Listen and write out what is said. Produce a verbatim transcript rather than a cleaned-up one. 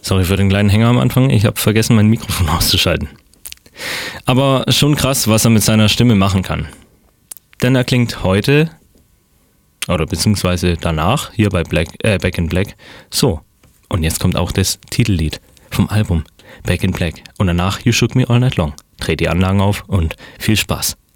Sorry für den kleinen Hänger am Anfang, ich habe vergessen, mein Mikrofon auszuschalten. Aber schon krass, was er mit seiner Stimme machen kann. Denn er klingt heute, oder beziehungsweise danach, hier bei Black, äh, Back in Black, so. Und jetzt kommt auch das Titellied vom Album Back in Black. Und danach You Shook Me All Night Long. Dreht die Anlagen auf und viel Spaß.